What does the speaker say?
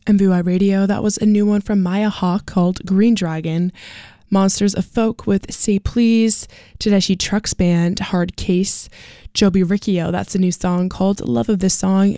MVY Radio, that was a new one from Maya Hawke called Green Dragon. Monsters of Folk with Say Please. Tedeschi Trucks Band, Hard Case. Joby Riccio, that's a new song called Love of This Song.